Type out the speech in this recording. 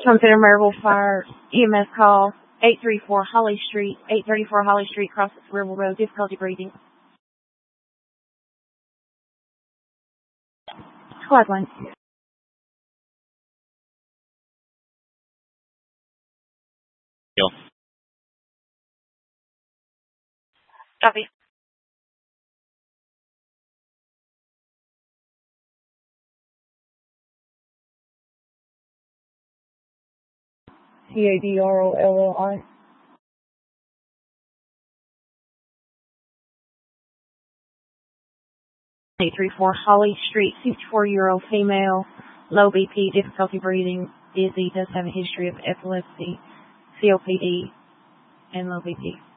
Comes in a Maryville Fire EMS call, 834 Holly Street, 834 Holly Street, crosses River Road, difficulty breathing. Squad 1. Copy. Cadrolli. 834 Holly Street, 64-year-old female, low BP, difficulty breathing, dizzy, does have a history of epilepsy, COPD, and low BP.